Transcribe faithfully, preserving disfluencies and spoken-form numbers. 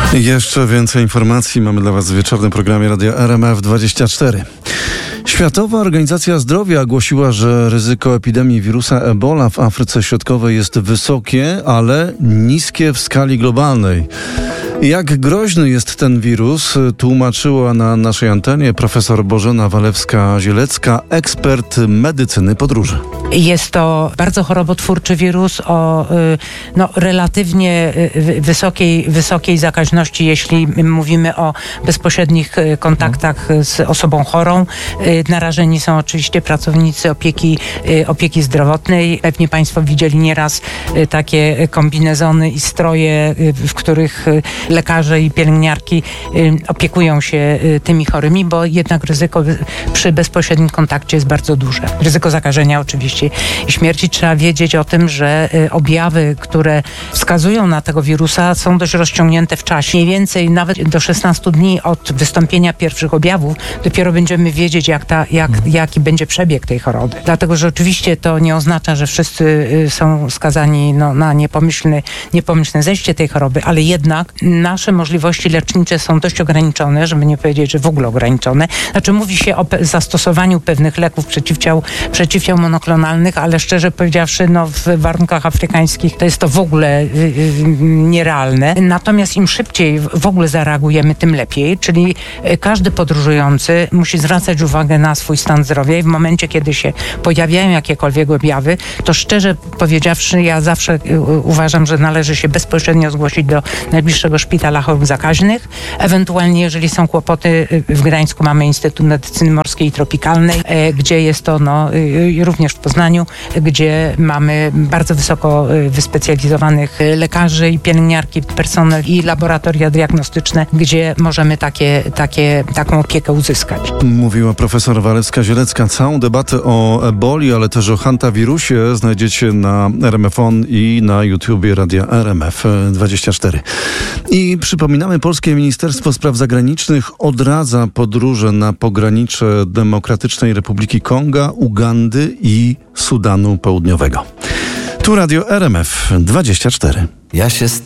Jeszcze więcej informacji mamy dla Was w wieczornym programie Radia R M F dwadzieścia cztery. Światowa Organizacja Zdrowia ogłosiła, że ryzyko epidemii wirusa Ebola w Afryce Środkowej jest wysokie, ale niskie w skali globalnej. Jak groźny jest ten wirus, tłumaczyła na naszej antenie profesor Bożena Walewska-Zielecka, ekspert medycyny podróży. Jest to bardzo chorobotwórczy wirus o no, relatywnie wysokiej, wysokiej zakaźności, jeśli mówimy o bezpośrednich kontaktach z osobą chorą. Narażeni są oczywiście pracownicy opieki, opieki zdrowotnej. Pewnie Państwo widzieli nieraz takie kombinezony i stroje, w których lekarze i pielęgniarki opiekują się tymi chorymi, bo jednak ryzyko przy bezpośrednim kontakcie jest bardzo duże. Ryzyko zakażenia oczywiście i śmierci. Trzeba wiedzieć o tym, że objawy, które wskazują na tego wirusa, są dość rozciągnięte w czasie. Mniej więcej nawet do szesnastu dni od wystąpienia pierwszych objawów dopiero będziemy wiedzieć, jak ta, jak, jaki będzie przebieg tej choroby. Dlatego, że oczywiście to nie oznacza, że wszyscy są skazani no, na niepomyślne, niepomyślne zejście tej choroby, ale jednak nasze możliwości lecznicze są dość ograniczone, żeby nie powiedzieć, że w ogóle ograniczone. Znaczy mówi się o pe- zastosowaniu pewnych leków przeciwciał, przeciwciał monoklonalnych, ale szczerze powiedziawszy, no, w warunkach afrykańskich to jest to w ogóle y, y, nierealne. Natomiast im szybciej w ogóle zareagujemy, tym lepiej. Czyli każdy podróżujący musi zwracać uwagę na swój stan zdrowia i w momencie, kiedy się pojawiają jakiekolwiek objawy, to szczerze powiedziawszy, ja zawsze uważam, że należy się bezpośrednio zgłosić do najbliższego szpitala chorób zakaźnych. Ewentualnie, jeżeli są kłopoty, w Gdańsku mamy Instytut Medycyny Morskiej i Tropikalnej, gdzie jest to no, również w Poznaniu, gdzie mamy bardzo wysoko wyspecjalizowanych lekarzy i pielęgniarki, personel i laboratoria diagnostyczne, gdzie możemy takie, takie, taką opiekę uzyskać. Mówiła profesor Walewska-Zielecka. Całą debatę o eboli, ale też o hantawirusie znajdziecie na R M F On i na YouTubie Radia R M F dwadzieścia cztery. I przypominamy, Polskie Ministerstwo Spraw Zagranicznych odradza podróże na pogranicze Demokratycznej Republiki Konga, Ugandy i Sudanu Południowego. Tu Radio R M F dwadzieścia cztery. Ja się